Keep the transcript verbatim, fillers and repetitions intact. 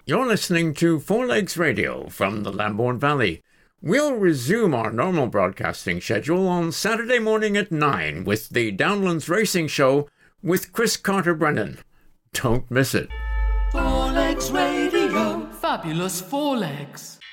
You're listening to Four Legs Radio from the Lambourne Valley. We'll resume our normal broadcasting schedule on Saturday morning at nine with the Downlands Racing Show with Chris Carter-Brennan. Don't miss it. Four Legs Radio. Fabulous Four Legs.